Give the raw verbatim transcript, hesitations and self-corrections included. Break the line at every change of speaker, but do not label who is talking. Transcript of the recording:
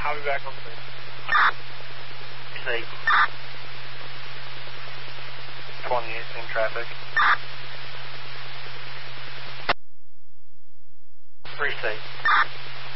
I'll be back on the
Precinct twenty-eight in traffic. Precinct